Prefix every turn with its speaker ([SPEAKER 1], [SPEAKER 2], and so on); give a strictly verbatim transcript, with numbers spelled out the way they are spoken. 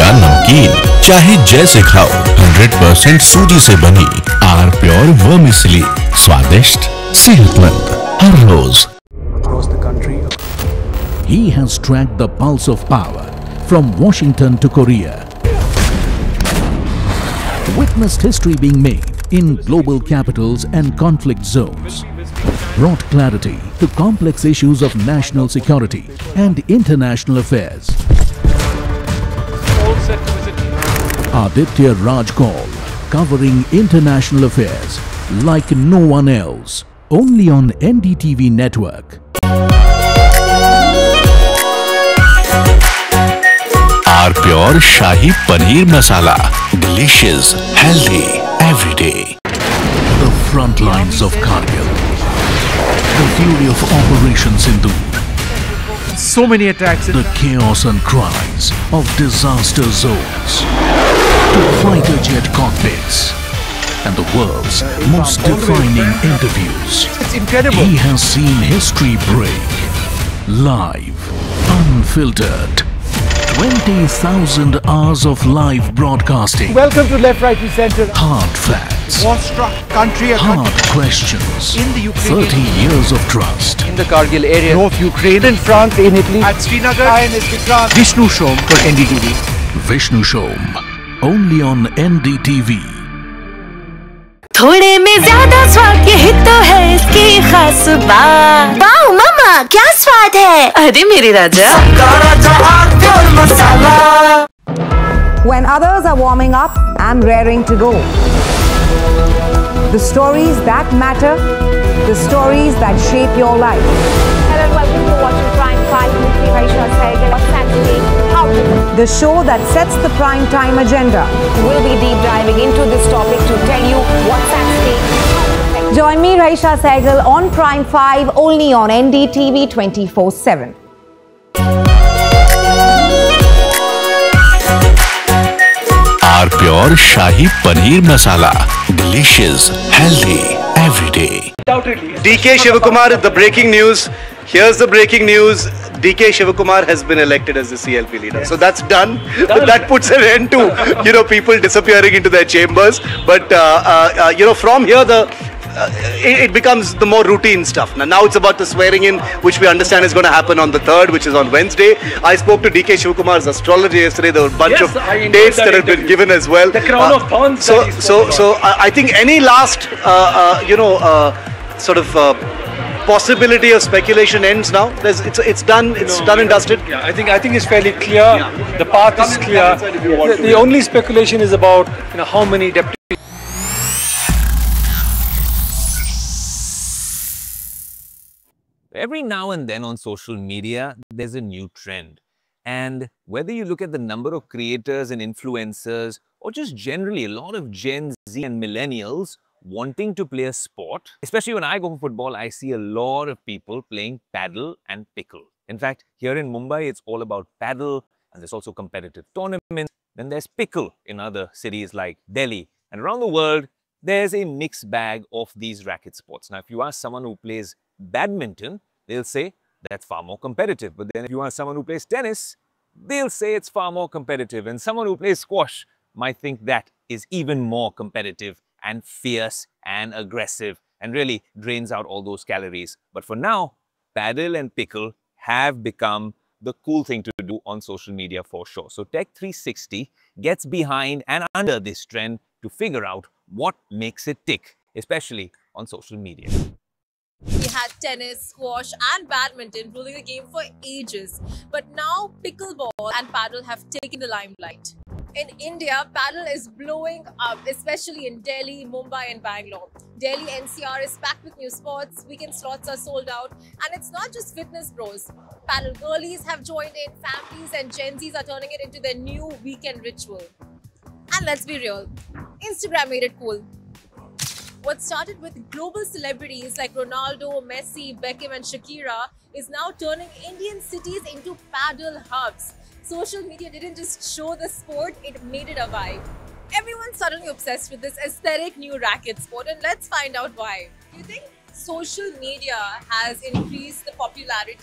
[SPEAKER 1] या नमकीन, चाहे जैसे खाओ, हंड्रेड परसेंट सूजी से बनी आर प्योर वर्मिसेली, स्वादिष्ट, सेहतमंद हर रोज।
[SPEAKER 2] Across the country.
[SPEAKER 3] He has tracked the pulse of power from Washington to Korea. Witnessed history being made in global capitals and conflict zones. Brought clarity to complex issues of national security and international affairs. Aditya Raj Kaul, covering international affairs like no one else. Only on N D T V network.
[SPEAKER 1] Are pure shahi paneer masala, delicious, healthy, every day.
[SPEAKER 3] The front lines of Kargil. The fury of Operation Sindhu.
[SPEAKER 2] So many attacks.
[SPEAKER 3] The chaos and cries of disaster zones. To fighter jet cockpits. And the world's most defining interviews.
[SPEAKER 2] It's incredible.
[SPEAKER 3] He has seen history break. Live. Unfiltered. twenty thousand hours of live broadcasting.
[SPEAKER 2] Welcome to Left, Right and Center.
[SPEAKER 3] Hard facts.
[SPEAKER 2] War-struck country.
[SPEAKER 3] Hard questions.
[SPEAKER 2] In the Ukraine.
[SPEAKER 3] thirty years of trust.
[SPEAKER 2] In the Kargil area. North Ukraine. In France, in Italy. At Srinagar. I am Vikrant. Vishnu Shom for N D T V.
[SPEAKER 3] Vishnu Shom. Only on N D T V.
[SPEAKER 4] थोड़े में ज्यादा स्वाद यही तो है इसकी खास बात। वाओ मामा क्या स्वाद है, अरे मेरे राजा।
[SPEAKER 5] When others are warming up, I'm raring to go. The stories that matter, the stories that shape your life.
[SPEAKER 6] Hello and welcome to watching Prime five with me, Raisha Sehgal. What's Saturday? How to
[SPEAKER 5] The show that sets the prime time agenda.
[SPEAKER 6] We'll be deep diving into this topic to tell you what's at stake.
[SPEAKER 5] Join me, Raisha Sehgal, on Prime five, only on N D T V twenty-four seven.
[SPEAKER 1] Are pure shahi paneer masala, delicious, healthy, every day.
[SPEAKER 7] D K Shivakumar, the breaking news. Here's the breaking news. D K Shivakumar has been elected as the C L P leader. So that's done. But that puts an end to, you know, people disappearing into their chambers. But, uh, uh, uh, you know, from here, the uh, it, it becomes the more routine stuff. Now, now it's about the swearing in, which we understand is going to happen on the third, which is on Wednesday. I spoke to D K Shivakumar's astrologer yesterday. There were a bunch
[SPEAKER 8] yes,
[SPEAKER 7] of
[SPEAKER 8] that
[SPEAKER 7] dates that have
[SPEAKER 8] interview.
[SPEAKER 7] been given as well.
[SPEAKER 8] The crown
[SPEAKER 7] uh,
[SPEAKER 8] of thorns.
[SPEAKER 7] So,
[SPEAKER 8] that he
[SPEAKER 7] so,
[SPEAKER 8] spoke
[SPEAKER 7] so
[SPEAKER 8] about.
[SPEAKER 7] I, I think any last, uh, uh, you know, uh, sort of uh, possibility of speculation ends now. There's, it's it's done. It's
[SPEAKER 8] No,
[SPEAKER 7] done and dusted.
[SPEAKER 8] Yeah, I think I think it's fairly clear. The path is clear. The, the only speculation is about you know how many deputy.
[SPEAKER 9] Every now and then on social media, there's a new trend. And whether you look at the number of creators and influencers, or just generally a lot of Gen Z and millennials wanting to play a sport, especially when I go for football, I see a lot of people playing paddle and pickle. In fact, here in Mumbai, it's all about paddle, and there's also competitive tournaments. Then there's pickle in other cities like Delhi. And around the world, there's a mixed bag of these racket sports. Now, if you ask someone who plays badminton, they'll say that's far more competitive. But then if you ask someone who plays tennis, they'll say it's far more competitive. And someone who plays squash might think that is even more competitive and fierce and aggressive and really drains out all those calories. But for now, paddle and pickle have become the cool thing to do on social media for sure. So Tech three sixty gets behind and under this trend to figure out what makes it tick, especially on social media.
[SPEAKER 10] We had tennis, squash and badminton ruling the game for ages. But now pickleball and paddle have taken the limelight. In India, paddle is blowing up, especially in Delhi, Mumbai and Bangalore. Delhi N C R is packed with new spots, weekend slots are sold out, and it's not just fitness bros. Paddle girlies have joined in, families and Gen Zs are turning it into their new weekend ritual. And let's be real, Instagram made it cool. What started with global celebrities like Ronaldo, Messi, Beckham and Shakira is now turning Indian cities into paddle hubs. Social media didn't just show the sport, it made it a vibe. Everyone's suddenly obsessed with this aesthetic new racket sport, and let's find out why. Do you think social media has increased the popularity